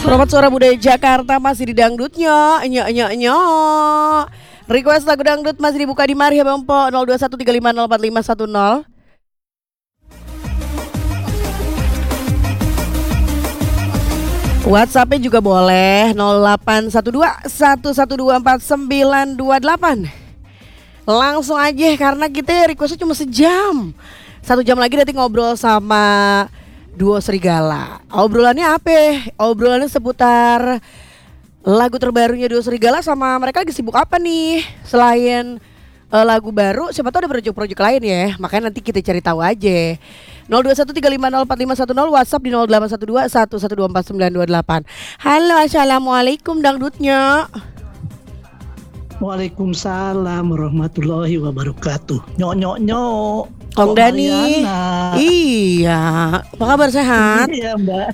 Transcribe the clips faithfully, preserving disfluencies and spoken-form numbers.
Promote Suara Budaya Jakarta masih di dangdutnya, nyok nyok nyok. Request lagu dangdut masih dibuka di mari ya Bang Po nol dua satu tiga lima nol empat lima satu nol. WhatsApp-nya juga boleh nol delapan satu dua satu satu dua empat sembilan dua delapan. Langsung aja karena kita requestnya cuma sejam. Satu jam lagi nanti ngobrol sama Duo Serigala. Obrolannya apa? Obrolannya seputar lagu terbarunya Duo Serigala, sama mereka lagi sibuk apa nih? Selain uh, lagu baru, siapa tahu ada proyek-proyek lain ya. Makanya nanti kita cari tahu aja. nol dua satu tiga lima nol empat lima satu nol, WhatsApp di nol delapan satu dua satu satu dua empat sembilan dua delapan. Halo, assalamualaikum dangdutnya. Waalaikumsalam warahmatullahi wabarakatuh. Nyok nyok nyok. Kong Dani. Iya, apa kabar, sehat? Iya Mbak.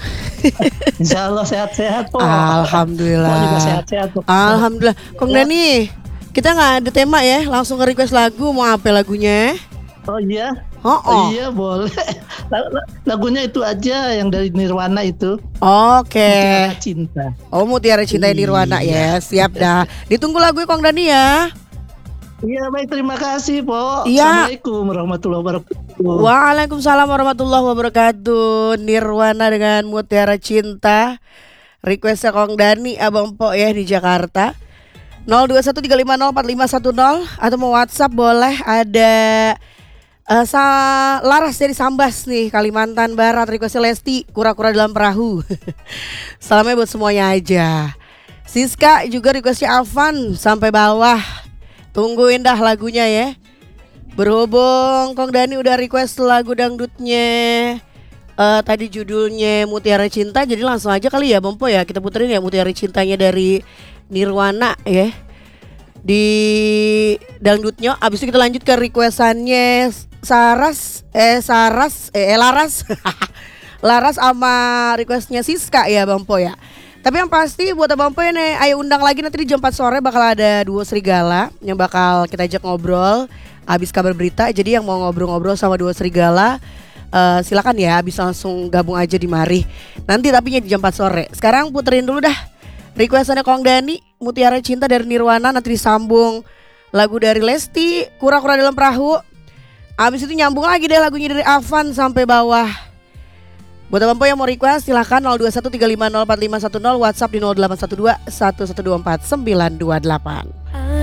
Insya Allah sehat-sehat po. Alhamdulillah. Po juga sehat-sehat po. Alhamdulillah. Kong Ya. Dani, kita nggak ada tema ya, langsung nge-request lagu. Mau apa lagunya? Oh iya. Oh, oh. Iya boleh. Lagunya itu aja yang dari Nirwana itu. Oke. Mutiara Cinta. Oh, Mutiara Cinta Nirwana ya. Siap dah. Ditunggu lagu Kong Dani ya. Iya baik, terima kasih po. Iya. Assalamualaikum warahmatullahi wabarakatuh. Waalaikumsalam warahmatullahi wabarakatuh. Nirwana dengan Mutiara Cinta. Requestnya Kong Dani Abang Po ya di Jakarta. nol dua satu tiga lima nol empat lima satu nol atau mau WhatsApp boleh. Ada uh, sa Laras dari Sambas nih, Kalimantan Barat. Requestnya Lesti, Kura-kura dalam perahu. Salamnya buat semuanya aja. Siska juga requestnya Alvan sampai bawah. Tungguin dah lagunya ya. Berhubung Kong Dani udah request lagu dangdutnya, uh, tadi judulnya Mutiara Cinta, jadi langsung aja kali ya Bang Po ya, kita puterin ya Mutiara Cintanya dari Nirwana ya di dangdutnya. Abis itu kita lanjut ke requestannya Saras eh Saras eh Laras Laras sama requestnya Siska ya Bang Po ya. Tapi yang pasti buat Abang Po nih, ayo undang lagi nanti di jam empat sore bakal ada Duo Serigala yang bakal kita ajak ngobrol abis kabar berita. Jadi yang mau ngobrol-ngobrol sama Duo Serigala uh, silakan ya, abis langsung gabung aja di mari. Nanti tapinya di jam empat sore. Sekarang puterin dulu dah requestannya Kong Dani, Mutiara Cinta dari Nirwana, nanti disambung lagu dari Lesti, Kura-kura dalam perahu. Abis itu nyambung lagi deh lagunya dari Avan sampai bawah. Buat Abang Po yang mau request silahkan nol dua satu tiga lima nol empat lima satu nol, WhatsApp di nol delapan satu dua satu satu dua empat sembilan dua delapan.